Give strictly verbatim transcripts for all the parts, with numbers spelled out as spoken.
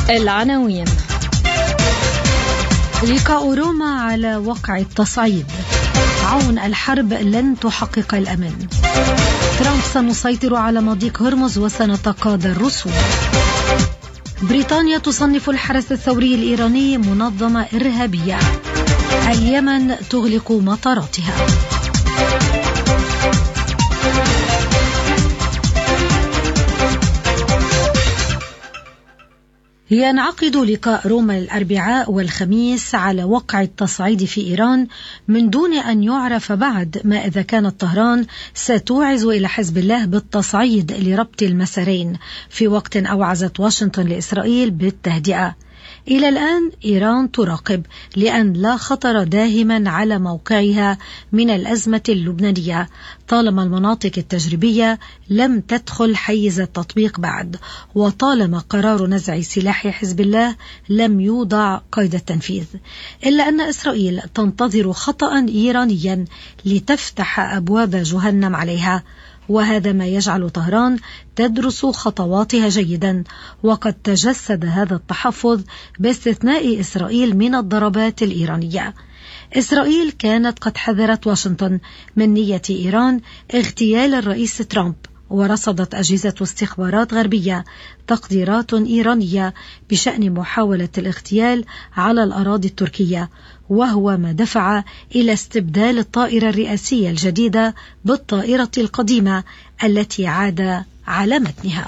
العناوين. لقاء روما على وقع التصعيد. عون الحرب لن تحقق الأمن. ترامب: سنسيطر على مضيق هرمز وسنتقاضى الرسوم. بريطانيا تصنف الحرس الثوري الإيراني منظمة إرهابية. اليمن تغلق مطاراتها. ينعقد لقاء روما الأربعاء والخميس على وقع التصعيد في إيران من دون أن يعرف بعد ما إذا كانت طهران ستوعز إلى حزب الله بالتصعيد لربط المسارين، في وقت أوعزت واشنطن لإسرائيل بالتهدئة. إلى الآن إيران تراقب لأن لا خطر داهما على موقعها من الأزمة اللبنانية طالما المناطق التجريبية لم تدخل حيز التطبيق بعد، وطالما قرار نزع سلاح حزب الله لم يوضع قيد التنفيذ. إلا أن إسرائيل تنتظر خطأ إيرانيا لتفتح أبواب جهنم عليها، وهذا ما يجعل طهران تدرس خطواتها جيدا، وقد تجسد هذا التحفظ باستثناء إسرائيل من الضربات الإيرانية. إسرائيل كانت قد حذرت واشنطن من نية إيران اغتيال الرئيس ترامب، ورصدت أجهزة استخبارات غربية تقديرات إيرانية بشأن محاولة الاغتيال على الأراضي التركية، وهو ما دفع إلى استبدال الطائرة الرئاسية الجديدة بالطائرة القديمة التي عاد على متنها.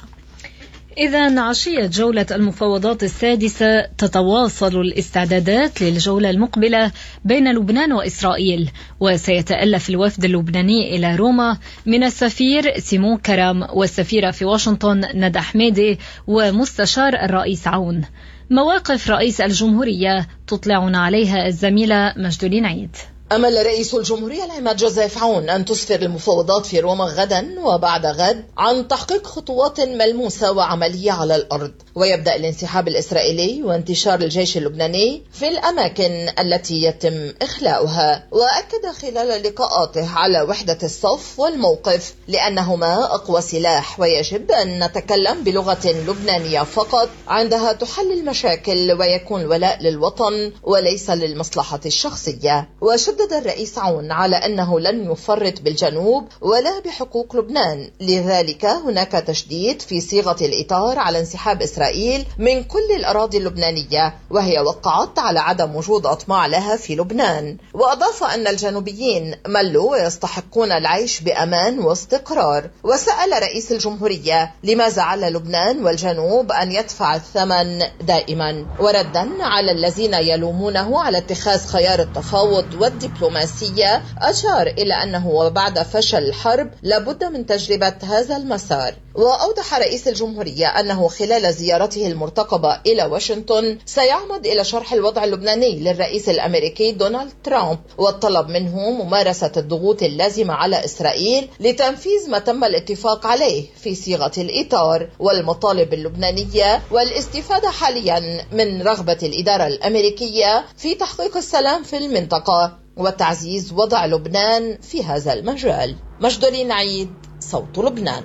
إذا عشية جولة المفاوضات السادسة تتواصل الاستعدادات للجولة المقبلة بين لبنان وإسرائيل، وسيتألف الوفد اللبناني إلى روما من السفير سيمون كرام والسفيرة في واشنطن ندى حميدي ومستشار الرئيس عون. مواقف رئيس الجمهورية تطلعنا عليها الزميلة مجدولين عيد. أمل رئيس الجمهورية العماد جوزيف عون أن تسفر المفاوضات في روما غدا وبعد غد عن تحقيق خطوات ملموسة وعملية على الأرض، ويبدأ الانسحاب الإسرائيلي وانتشار الجيش اللبناني في الأماكن التي يتم إخلاؤها. وأكد خلال لقاءاته على وحدة الصف والموقف لأنهما أقوى سلاح، ويجب أن نتكلم بلغة لبنانية فقط عندها تحل المشاكل ويكون الولاء للوطن وليس للمصلحة الشخصية. وشد شدد الرئيس عون على أنه لن يفرط بالجنوب ولا بحقوق لبنان، لذلك هناك تشديد في صيغة الإطار على انسحاب إسرائيل من كل الأراضي اللبنانية، وهي وقعت على عدم وجود أطماع لها في لبنان. وأضاف أن الجنوبيين ملوا ويستحقون العيش بأمان واستقرار. وسأل رئيس الجمهورية لماذا على لبنان والجنوب أن يدفع الثمن دائما، وردا على الذين يلومونه على اتخاذ خيار التفاوض والدفاع دبلوماسية أشار إلى أنه وبعد فشل الحرب لابد من تجربة هذا المسار. وأوضح رئيس الجمهورية أنه خلال زيارته المرتقبة إلى واشنطن سيعمد إلى شرح الوضع اللبناني للرئيس الأمريكي دونالد ترامب، والطلب منه ممارسة الضغوط اللازمة على إسرائيل لتنفيذ ما تم الاتفاق عليه في صيغة الإطار، والمطالب اللبنانية والاستفادة حاليا من رغبة الإدارة الأمريكية في تحقيق السلام في المنطقة وتعزيز وضع لبنان في هذا المجال. مجدولين عيد، صوت لبنان.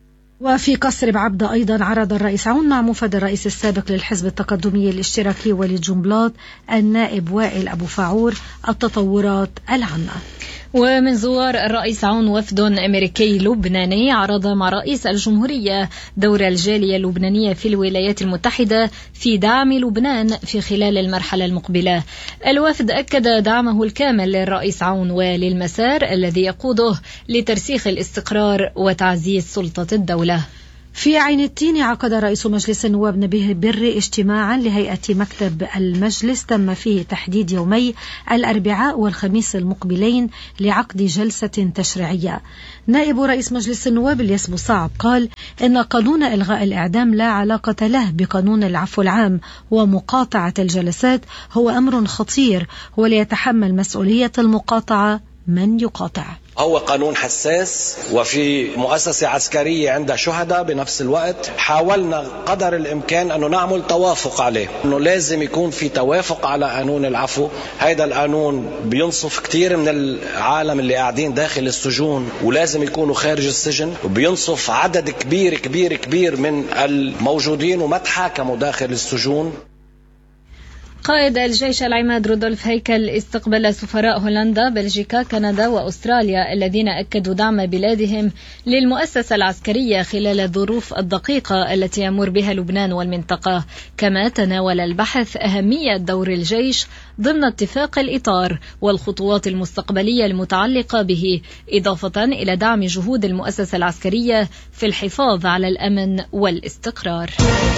وفي قصر بعبدة أيضا عرض الرئيس عون مع مفد الرئيس السابق للحزب التقدمي الاشتراكي وليد جنبلاط النائب وائل أبو فاعور التطورات العامة. ومن زوار الرئيس عون وفد أمريكي لبناني عرض مع رئيس الجمهورية دور الجالية اللبنانية في الولايات المتحدة في دعم لبنان في خلال المرحلة المقبلة. الوفد أكد دعمه الكامل للرئيس عون وللمسار الذي يقوده لترسيخ الاستقرار وتعزيز سلطة الدولة. في عين التين عقد رئيس مجلس النواب نبيه بري اجتماعا لهيئة مكتب المجلس تم فيه تحديد يومي الأربعاء والخميس المقبلين لعقد جلسة تشريعية. نائب رئيس مجلس النواب الياس بوصعب قال إن قانون إلغاء الإعدام لا علاقة له بقانون العفو العام، ومقاطعة الجلسات هو أمر خطير وليتحمل مسؤولية المقاطعة من يقاطع. هو قانون حساس، وفي مؤسسة عسكرية عندها شهداء. بنفس الوقت حاولنا قدر الإمكان أنه نعمل توافق عليه، أنه لازم يكون في توافق على قانون العفو. هذا القانون بينصف كتير من العالم اللي قاعدين داخل السجون ولازم يكونوا خارج السجن، وبينصف عدد كبير كبير كبير من الموجودين وما تحاكموا داخل السجون. قائد الجيش العماد رودولف هيكل استقبل سفراء هولندا، بلجيكا، كندا وأستراليا الذين أكدوا دعم بلادهم للمؤسسة العسكرية خلال الظروف الدقيقة التي يمر بها لبنان والمنطقة. كما تناول البحث أهمية دور الجيش ضمن اتفاق الإطار والخطوات المستقبلية المتعلقة به، إضافة إلى دعم جهود المؤسسة العسكرية في الحفاظ على الأمن والاستقرار.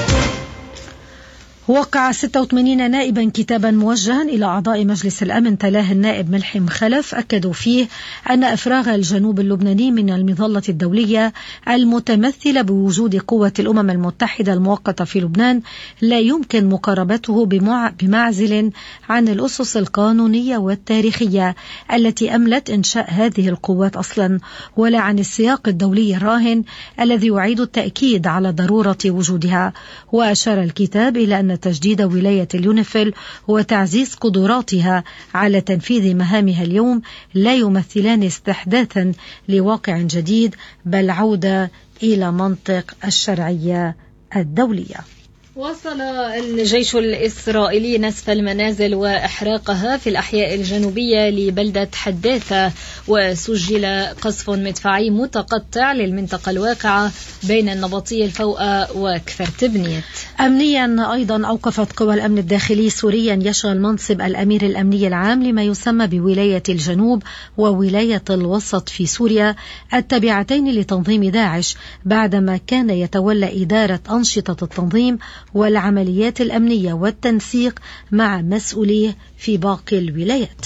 وقع ستة وثمانين نائبا كتابا موجها إلى أعضاء مجلس الأمن تلاه النائب ملحم خلف، أكدوا فيه أن إفراغ الجنوب اللبناني من المظلة الدولية المتمثلة بوجود قوة الأمم المتحدة المؤقتة في لبنان لا يمكن مقاربته بمعزل عن الأسس القانونية والتاريخية التي أملت إنشاء هذه القوات أصلا، ولا عن السياق الدولي الراهن الذي يعيد التأكيد على ضرورة وجودها. وأشار الكتاب إلى أن تجديد ولاية اليونيفيل وتعزيز قدراتها على تنفيذ مهامها اليوم لا يمثلان استحداثا لواقع جديد، بل عودة إلى منطق الشرعية الدولية. وصل الجيش الإسرائيلي نسف المنازل وإحراقها في الأحياء الجنوبية لبلدة حداثة، وسجل قصف مدفعي متقطع للمنطقة الواقعة بين النبطية الفوقة وكفر تبنيت. أمنيا أيضا أوقفت قوى الأمن الداخلي سوريا يشغل منصب الأمير الأمني العام لما يسمى بولاية الجنوب وولاية الوسط في سوريا التابعتين لتنظيم داعش، بعدما كان يتولى إدارة أنشطة التنظيم والعمليات الأمنية والتنسيق مع مسؤوليه في باقي الولايات.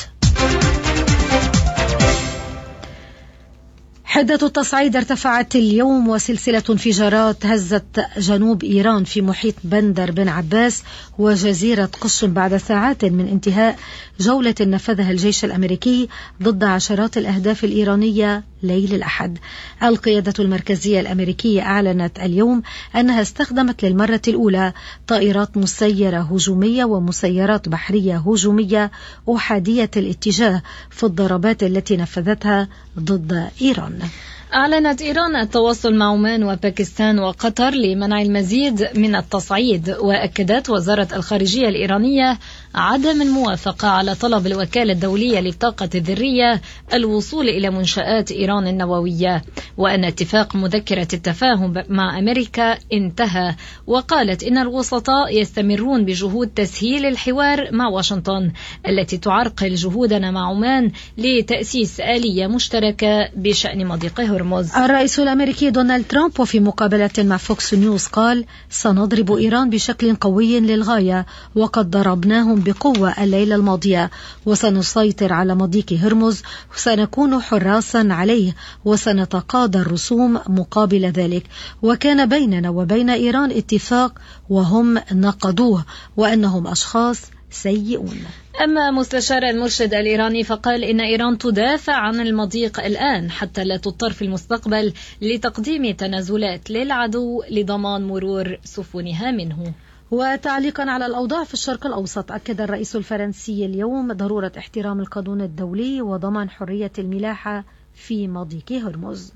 حدة التصعيد ارتفعت اليوم، وسلسلة انفجارات هزت جنوب إيران في محيط بندر بن عباس وجزيرة قشم بعد ساعات من انتهاء جولة نفذها الجيش الأمريكي ضد عشرات الأهداف الإيرانية ليل الأحد. القيادة المركزية الأمريكية أعلنت اليوم أنها استخدمت للمرة الأولى طائرات مسيرة هجومية ومسيرات بحرية هجومية أحادية الاتجاه في الضربات التي نفذتها ضد إيران. أعلنت إيران التواصل مع عمان وباكستان وقطر لمنع المزيد من التصعيد، وأكدت وزارة الخارجية الإيرانية عدم الموافقة على طلب الوكالة الدولية للطاقة الذرية الوصول إلى منشآت إيران النووية، وأن اتفاق مذكرة التفاهم مع أمريكا انتهى. وقالت إن الوسطاء يستمرون بجهود تسهيل الحوار مع واشنطن التي تعرقل جهودنا مع عمان لتأسيس آلية مشتركة بشأن مضيق هرمز. الرئيس الأمريكي دونالد ترامب وفي مقابلة مع فوكس نيوز قال: سنضرب إيران بشكل قوي للغاية، وقد ضربناهم بقوة الليلة الماضية، وسنسيطر على مضيق هرمز، وسنكون حراسا عليه، وسنتقاضى الرسوم مقابل ذلك. وكان بيننا وبين إيران اتفاق وهم نقضوه، وأنهم أشخاص سيئون. أما مستشار المرشد الإيراني فقال إن إيران تدافع عن المضيق الآن حتى لا تضطر في المستقبل لتقديم تنازلات للعدو لضمان مرور سفنها منه. وتعليقا على الأوضاع في الشرق الأوسط، أكد الرئيس الفرنسي اليوم ضرورة احترام القانون الدولي وضمان حرية الملاحة في مضيق هرمز.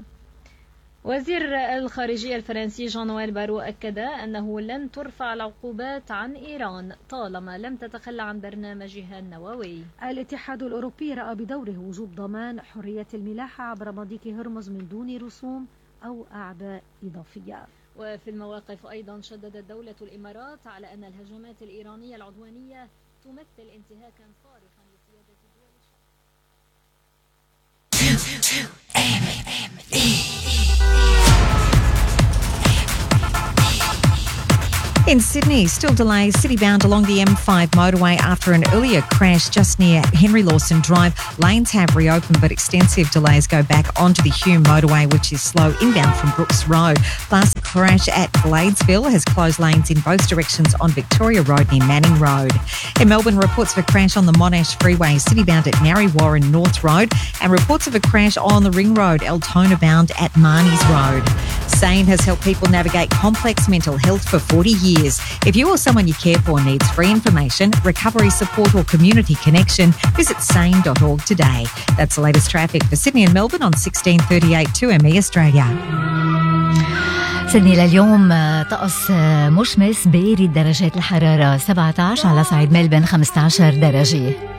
وزير الخارجية الفرنسي جان نويل بارو أكد أنه لن ترفع العقوبات عن إيران طالما لم تتخلى عن برنامجها النووي. الاتحاد الأوروبي رأى بدوره وجوب ضمان حرية الملاحة عبر مضيق هرمز من دون رسوم أو أعباء إضافية. وفي المواقف أيضا شددت دولة الإمارات على أن الهجمات الإيرانية العدوانية تمثل انتهاكا صارخا لسيادة دول الشرق. In Sydney, still delays city-bound along the M five motorway after an earlier crash just near Henry Lawson Drive. Lanes have reopened, but extensive delays go back onto the Hume motorway, which is slow inbound from Brooks Road. Plus, a crash at Gladesville has closed lanes in both directions on Victoria Road near Manning Road. In Melbourne, reports of a crash on the Monash Freeway, city-bound at Narre Warren North Road, and reports of a crash on the Ring Road, Altona bound at Marnie's Road. SANE has helped people navigate complex mental health for forty years. If you or someone you care for needs free information, recovery support or community connection, visit sane dot org today. That's the latest traffic for Sydney and Melbourne on sixteen thirty-eight two M E Australia. سيدني لليوم طقس مشمس بارد، درجات الحرارة سبعة عشر على صعيد ملبن خمسة عشر درجة.